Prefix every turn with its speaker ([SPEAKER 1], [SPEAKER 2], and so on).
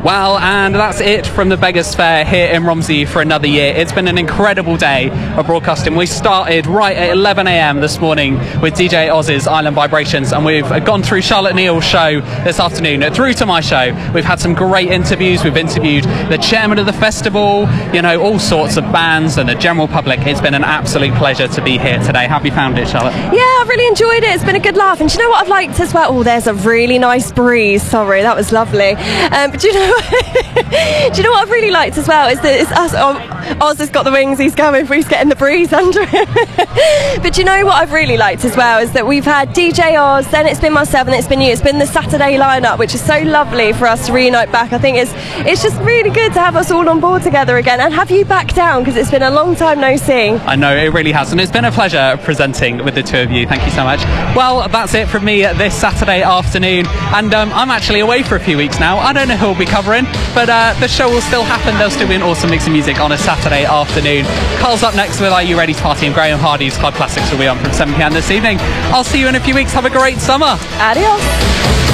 [SPEAKER 1] Well, and that's it from the Beggars Fair here in Romsey for another year. It's been an incredible day of broadcasting. We started right at 11 a.m. this morning with DJ Oz's Island Vibrations, and we've gone through Charlotte Neal's show this afternoon, through to my show. We've had some great interviews. We've interviewed the chairman of the festival, you know, all sorts of bands and the general public. It's been an absolute pleasure to be here today. How have you found it, Charlotte?
[SPEAKER 2] Yeah, I've really enjoyed it. It's been a good laugh. And do you know what I've liked as well? Oh, there's a really nice breeze. Sorry, that was lovely. But do you know what I've really liked as well is that it's us. Oz has got the wings. He's getting the breeze under him. But do you know what I've really liked as well is that we've had DJ Oz, then it's been myself, and it's been you. It's been the Saturday lineup, which is so lovely for us to reunite back. I think it's just really good to have us all on board together again and have you back down, because it's been a long time no see.
[SPEAKER 1] I know, it really has, and it's been a pleasure presenting with the two of you. Thank you so much. Well, that's it from me this Saturday afternoon, and I'm actually away for a few weeks now. I don't know who will be covering, but the show will still happen. There'll still be an awesome mix of music on a Saturday afternoon. Carl's up next with Are You Ready to Party, and Graham Hardy's Club Classics will be on from 7 p.m. this evening. I'll see you in a few weeks. Have a great summer.
[SPEAKER 2] Adios.